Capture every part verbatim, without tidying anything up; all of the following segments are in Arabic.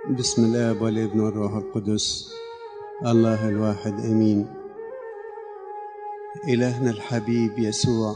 بسم الآب والابن والروح القدس الله الواحد آمين. إلهنا الحبيب يسوع،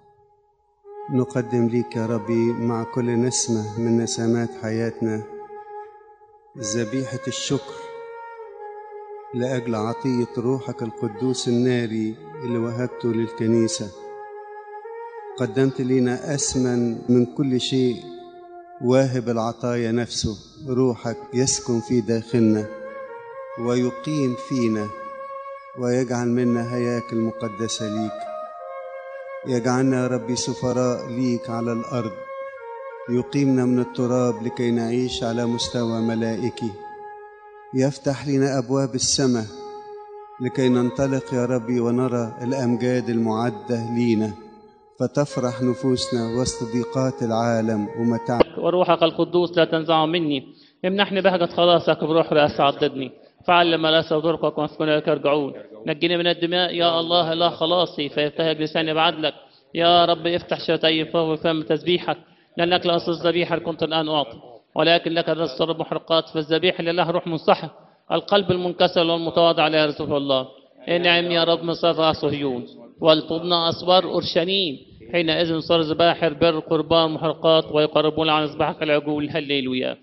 نقدم ليك يا ربي مع كل نسمة من نسمات حياتنا ذبيحة الشكر لأجل عطية روحك القدوس الناري اللي وهبته للكنيسة. قدمت لنا أثمن من كل شيء، واهب العطايا نفسه، روحك يسكن في داخلنا ويقيم فينا ويجعل منا هياكل مقدسة ليك. يجعلنا يا ربي سفراء ليك على الأرض، يقيمنا من التراب لكي نعيش على مستوى ملائكي. يفتح لنا أبواب السماء لكي ننطلق يا ربي ونرى الأمجاد المعدة لينا، فتفرح نفوسنا وسط ضيقات العالم ومتاع. وروحك القدوس لا تنزعه مني، امنحني بهجة خلاصك بروح رأس عضدني، فعلم ليس طرقك واسكن لك يرجعون. نجني من الدماء يا الله لا خلاصي، فيبتهج لساني بعدلك. يا رب افتح شفتي فوق فم تسبيحك، لأنك لا أصل الذبيحة كنت الآن أعطي، ولكن لك الرزق محرقات. فالذبيحة لله روح منصحة، القلب المنكسر والمتواضع لا يرزقه الله. انعم يا رب من صفا صهيون، ولتضنى أسوار أورشليم. حينئذ صار ذبائح بر قربان محرقات، ويقربون عن اصبعك العجول. هللويا.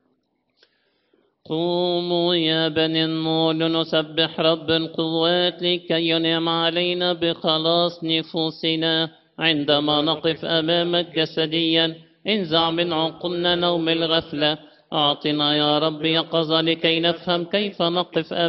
قوموا يا بني النور لنسبح رب القوات لكي ينعم علينا بخلاص نفوسنا. عندما نقف أمامك جسديا انزع من عقولنا نوم الغفلة. أعطنا يا رب يقظة لكي نفهم كيف نقف أمامك